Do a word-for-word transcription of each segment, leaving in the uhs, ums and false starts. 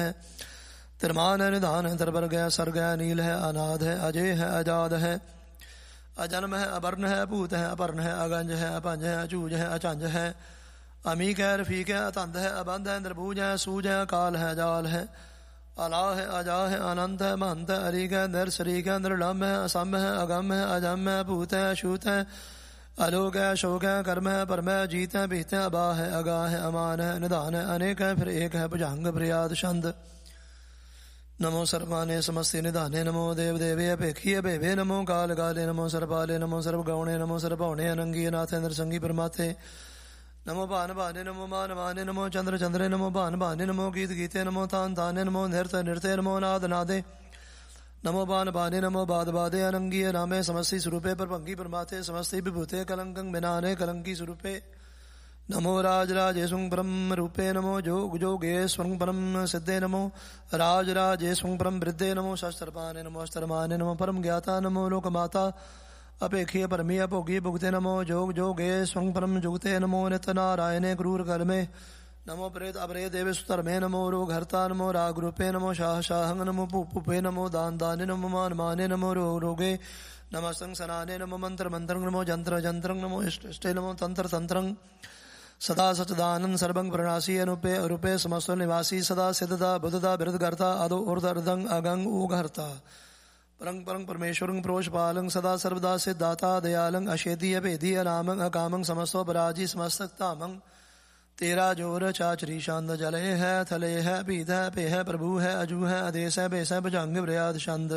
तिरमान है निधान है, तरवर्ग है, सर्ग है, नील है, अनाद है, अजय है, आजाद है, अजन्म है, अवर्ण है, अपूत है, अपर्ण है, अगंज है, अपंज है, अचूज है, अचंज है, अमीक है, रफीक है, अतंद है, अबंध है, निर्बूज है, सूज है, काल है, जाल है, अला है, अजा है, अनंत है, महंत है, अरीक है, नर शरीक है, निर्लम है, असम है, अगम है, अजम है, भूत है, अछूत है, अलोक है, शोक है, कर्म है, परम है, जीत है, बीत है, अबा है, अगा है, अमान है, निधान है, अनेक है, फिर एक है, भुजंग प्रियाद छंद। नमो सर्वाने समस्ते निधाने, नमो देव देवे अपेक्षी अभेवे, नमो काल काले, नमो सर्वपाले, नमो सर्वगौणे, नमो सर्वभौणे, अनंगी नाथे नरसंगी परमाथे, नमो भान भाने, नमो मान माने, नमो चंद्र चंद्रे, नमो भान भाने, नमो गीत गीते, नमो तान ताने, नमो नृत्य नृत्य, नमो नाद नादे, नमो बान बाने, नमो बाद बादे, अनंगी नामे समस्ती स्वरूपे परभंगी परमाथे, समस्ती विभूते कलंकं बिनाने कलंकी स्वरूपे, नमो राज राजेशुं परम रूपे, नमो जोग जोगेश्वरं परम सिद्धे, नमो राज राजेशुं परम वृद्धे, नमो शस्त्रपाने, नमो अस्त्रमाने, नमो परम ज्ञाता, नमो लोकमाता अपेक्षीय परमी अभोगी भुगते, नमो जोग जोगेश्वरं परम जुगते, नमो नित्य नारायणे क्रूर कर्मे, नमो प्रेत अपरे देवे सुतर्मे, नमो रोग हर्ता, नमो राग रूपे, नमो शाह शाहंग, नमो पुपे, नमो दान दाने, नमो मान माने, नमो रोग रोगे, नमस्तंग सनाने, नमो मंत्र मंत्रं, नमो जंत्र जंत्रं, नमो इष्ट इष्टे, नमो तंत्र तंत्रं, सदा सचदानंद सर्वं प्रणासी अनुपे अरूपे समस्त निवासी, सदा सिद्धता बुद्धता बिरदगर्ता अदो उर्दर्दंग अगंग ऊघर्ता, परंग परंग परमेश्वरं प्रोषपालं, सदा सर्वदा सिद्धाता दयालं, अशेदी अभेदी अनामं अकामं, समस्तो पराजी समस्तक्तामं, तेरा जोर चाचरी शांद, जले है थले है पीत है पे है प्रभु है अजू है आदेश है बेस है भुजंग ब्रयाद छंद,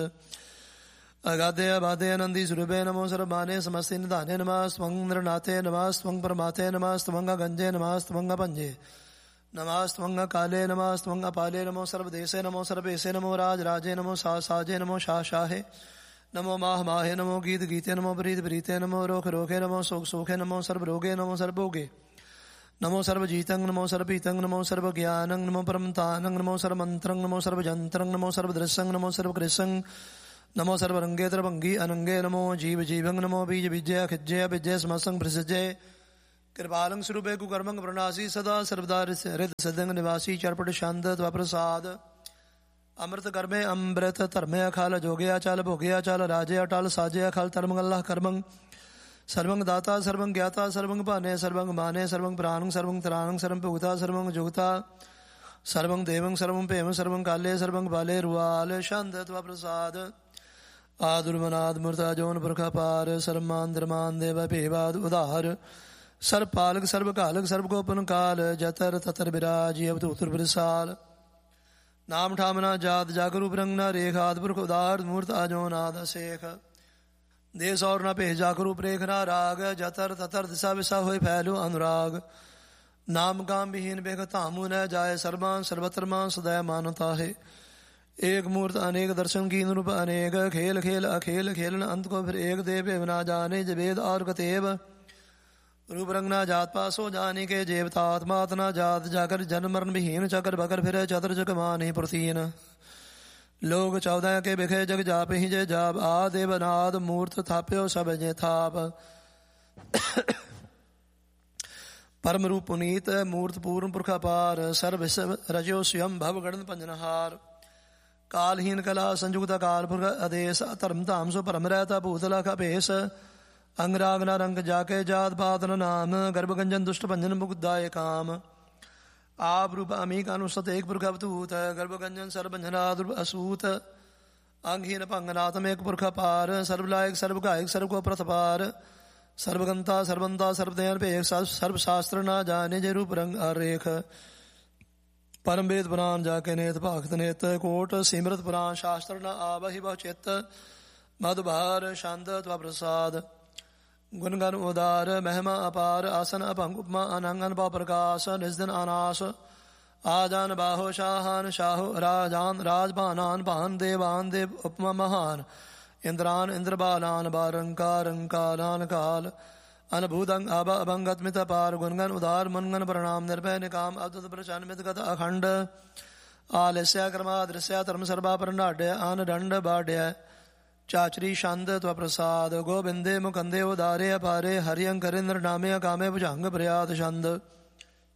अगाधे अबाधे अनंदी स्वरूपे, नमो सर्वमाने समस्ते निधाने, नमः स्वं नृनाथे, नमः स्वं परमाथे, नमः स्वं गंजे, नमः स्वं पंजे, नमः स्वं काले, नमः स्वं अपाले, नमो सर्वदेशे, नमो सर्वेशे, नमो राज राजे, नमो सा साजे, नमो शाह शाहे, नमो माह माहे, नमो गीत गीते, नमो प्रीत प्रीते, नमो रोख रोखे, नमो सोख सोखे, नमो सर्वरोगे, नमो सर्वभोगे, नमो सर्वजीतं, नमो सर्वपीतं, नमो सर्वज्ञानं, नमो परमतानं, नमो सर्वमन्त्रं, नमो सर्वजन्त्रं, नमो सर्वदृश्यं, नमो सर्वकृशं, नमो सर्वरंगे तरभंगी अनंगे, नमो जीव जीवंग, नमो बीज बीजय खिज्जय विजय समसंग प्रसिजय, कृपालं स्वरूपे कुकर्मंग प्रणासी, सदा सर्वदा हृद सिद्धंग निवासी, चरपट शांत प्रसाद, अमृत कर्मे अमृत धर्मे अखाल जोगे अचाल भोगे अचाल राजे अटाल साजे अखाल धर्मंग अल्लाह कर्मंग, सर्वंग दाता सर्वंग ज्ञाता, सर्वंग पाने सर्वंग माने, सर्वंग प्राणंग सर्वंग त्राणंग, सर्वं पुगता सर्वंग जुगता, सर्वंग देवंग सर्वं प्रेम, सर्वंग काले सर्वंग बाले रुआल शांत प्रसाद, आदुर्मनाद मूर्ता जोन पुरखा पार, सर्वमान धर्मान देव भेवाद उदार, सर्व पालक सर्व कालक सर्व गोपन काल, जतर ततर विराजी अवतुर विरसाल, नाम ठामना जात जागरूप रंगना रेखा, पुरख उदार मूर्त आजोन आद शेख, देश और न भेज जागरूप रेखना राग, जतर ततर दिशा विशा हुए फैलो अनुराग, नाम काम विहीन बेग तामु न जाए, सर्वान सर्वत्र मान सदैव मानता है, एक मूर्त अनेक दर्शन की रूप अनेक, खेल खेल अखेल खेलन अंत को फिर एक देव ना जाने जवेद और कतेव, रूप रंग ना जात पासो जाने के जेवतात, मात ना जात जाकर जन्म मरण विहीन, चकर बकर फिर चतर जग मान ही प्रतीन, लोग चौदह के बिखे जग जाप ही जय जाप, आ देवनाद मूर्त थाप्यो सब जय थाप, परम रूप पुनीत मूर्त पूर्ण पुरखा पार, सर्व रजो स्वयं भव गणन पंजनहार, कालहीन कला संयुक्त काल पुरख आदेश, धर्म धाम सो परम रहता भूतला का भेष, अंगराग न रंग जाके जात पात न नाम, गर्भगंजन दुष्ट भंजन मुग्धाय काम, आप रूप अमीक अनुसत एक पुरख अवधूत, गर्भगंजन सर्वभंजना ध्रुव असूत, अंगहीन पंगनाथम एक पुरख पार, सर्वलायक सर्वगायक सर्व को प्रथपार, सर्वगंता सर्वंता सर्वदयान पे एक सर्व शास्त्र न जाने जय रूप रंग अरेख, परम वेद पुराण जाके नेत भक्त नेत, कोट सिमरत पुराण शास्त्र न आवहि बहु चित्त, मधुभार शांत त्वा प्रसाद, गुणगन उदार महिमा अपार, आसन अपंग उपमा अनंगन पा प्रकाश, निजदन अनाश, आजान बाहो शाहान शाहो, राजान राजभानान भान देवान देव उपमा महान, इंद्रान इंद्र बालान बारंकार अंकालान काल, अनभूतंग आब अभंगतमित पार, गुणगन उदार मनगन प्रणाम निर्भय निकाम अद्भुत प्रचन्मित गत अखंड, आलस्य क्रमादृश्य धर्म सर्वा प्रणाड्य आन दंड बाड्य, चाचरी शांत त्व प्रसाद, गोविंदे मुकंदे उदारे अपारे, हरियं करेंद्र नामे कामे भुजंग प्रयात छंद,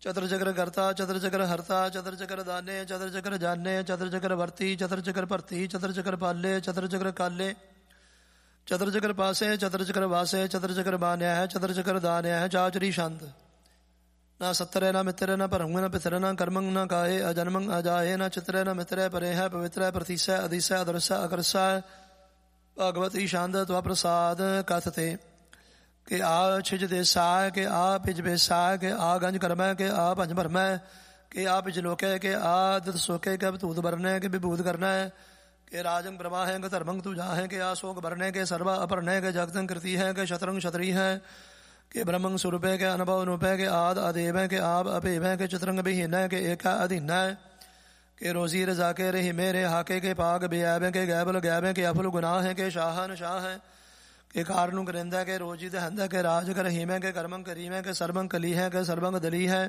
ਚਤੁਰ ਚਕਰ ਕਰਤਾ ਚਤੁਰ ਚਕਰ ਹਰਤਾ ਚਤੁਰ ਚਕਰ ਦਾਨੇ ਚਤੁਰ ਚਕਰ ਜਾਣੇ ਚਤੁਰ ਚਕਰ ਵਰਤੀ ਚਤੁਰ ਚਕਰ ਭਰਤੀ ਚਤੁਰ ਚਕਰ ਪਾਲੇ ਚਤੁਰ ਚਕਰ ਕਾਲੇ ਚਤੁਰ ਚਕਰ ਪਾਸੇ ਚਤੁਰ ਚਕਰ ਵਾਸੇ ਚਤੁਰ ਚਕਰ ਬਾਨਿਆ ਹੈ ਚਤੁਰ ਚਕਰ ਦਾਨਿਆ ਹੈ ਚਾਚਰੀ ਛੰਦ। ਨਾ ਸੱਤਰੇ ਨਾ ਮਿੱਤਰੇ ਨਾ ਭਰੰਗ ਨਾ ਪਿਤਰ ਨਾ ਕਰਮੰਗ ਨਾ ਕਾਏ ਅਜਨਮੰਗ ਅਜਾਏ ਨਾ ਚਿਤਰੇ ਨਾ ਮਿਤਰੇ ਪਰੇ ਹੈ ਪਵਿੱਤਰ ਹੈ ਪ੍ਰਤੀਸੈ ਅਧੀਸੈ ਅਦਰਸੈ ਅਕਰਸੈ ਭਗਵਤੀ ਛੰਦ ਤਵਾ ਪ੍ਰਸਾਦ ਕਥ ਤੇ ਕਿ ਆ ਛਿਜ ਦੇਸਾ ਕਿ ਆ ਪਿਜ ਬੇਸਾ ਕਿ ਆ ਗੰਜ ਕਰਮੈ ਕਿ ਆ ਭੰਜ ਭਰਮੈ ਕਿ ਆ ਪਿਜ ਲੋਕੈ ਕਿ ਆ ਦਿਤ ਸੋਕੇ ਕਿ ਬਤੂਤ ਬਰਨੈ ਕਿ ਵਿਭੂਤ ਕਰਨਾ ਹੈ ਕਿ ਰਾਜੰ ਪ੍ਰਭਾ ਹੈ ਕਿ ਧਰਮੰਗ ਤੂ ਜਾ ਹੈ ਕਿ ਆ शोक भरने के सर्वा अपरने के जगतं कृति है कि शतरंग क्षत्रि है कि ब्रह्मंग स्वरूप है कि अनुभव अनुप है कि आद अदेव है कि आप अपेव है कि चित्रंग विहीन है कि एका अधीन है कि रोजी रजा के रही मेरे हाके के पाग बेऐब है कि गैबल गैब है कि अफुल गुनाह है कि शाहन शाह है कि कारनु करिंदा है कि रोजी दहंद है कि राज कर रहीम है कि कर्मंग करीम है कि सर्वंग कली है कि सर्वंग दली है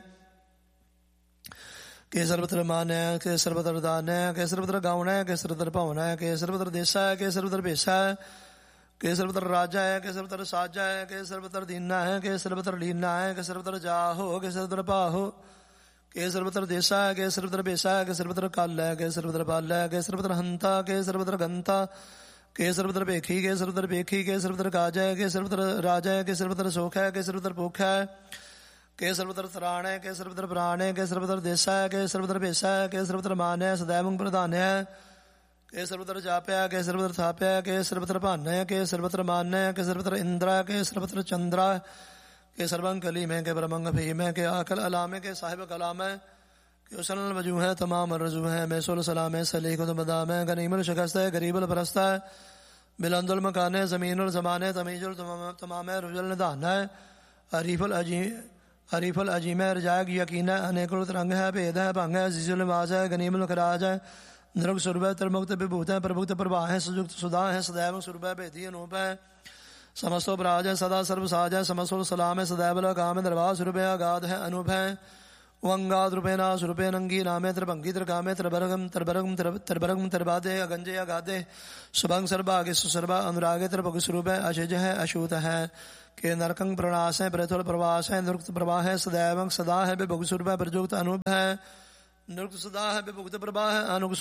कि सर्वत्र मान है कि सर्वत्र दान है कि सर्वत्र गाउन है कि सर्वत्र भवन है कि सर्वत्र देसा है कि सर्वत्र भेसा है कि सर्वत्र राजा है कि सर्वत्र साजा है कि सर्वत्र दीना है कि सर्वत्र लीना है कि सर्वत्र जाहो कि सर्वत्र पाहो कि सर्वत्र देसा है कि सर्वत्र भेसा है कि सर्वत्र कल है कि सर्वत्र पाल है कि सर्वत्र हंता कि सर्वत्र गंता कि सर्वत्र भेखी कि सर्वत्र भेखी कि सर्वत्र काज है कि सर्वत्र राजा है कि सर्वत्र सोख है कि सर्वत्र भूख है के सर्वत्र त्राण है के सर्वत्र प्राण है के सर्वत्र देसा है के सर्वत्र भेसा है के सर्वत्र मान है सदैव प्रधान है के सर्वत्र जाप्या है के सर्वत्र थाप्या है के सर्वत्र भान है के सर्वत्र मान है के सर्वत्र इंद्रा के सर्वत्र चंद्रा के सर्वंग कलीम है के ब्रह्मंग भीम है के आकल अलाम है के साहिब कलाम है के उसल वजू है तमाम रजू है मैसुल सलाम है सलीकुल बदाम है गनीमुल शिकस्त है गरीबुल परस्त है बिलंदुल मकान है जमीनुल जमान है तमीजुल तमाम है रुजुल निधान है हरीफुल अजीम हरीफुल अजीम है रजाक यकीन है अनेकुल तरंग है भेद है भंग है अजीजुल नवाज है गनीमुल खराज है निरुक्त सुरभ है तरमुक्त विभूत है प्रभुक्त प्रभा है सुजुक्त सुधा है सदैव सुरभ है भेदी अनूप है समस्तो पराज है सदा सर्वसाज है समस्तो सलाम है सदैव काम है दरबार स्वरूप है अगाध है अनूप है वंगाद रूपेना स्वरूपे नंगी नामे त्रिभंगी त्रिकामे त्रिभरगम त्रिभरगम त्रिभरगम त्रिबादे अगंजे अगाधे सुभंग सर्भागे सुसर्भा अनुरागे त्रिभग स्वरूप है अशिज है अशूत है के नरकंग प्रणास है प्रथुल प्रवास है निरुक्त प्रभा है सदैवंग सदा है विभुग स्वरूप है प्रजुक्त अनूप है निरुक्त सदा है विभुक्त प्रभा है अनुग